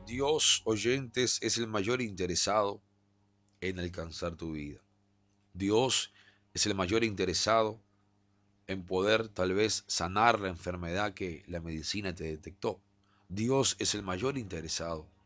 Dios, oyentes, es el mayor interesado en alcanzar tu vida. Dios es el mayor interesado en poder tal vez sanar la enfermedad que la medicina te detectó. Dios es el mayor interesado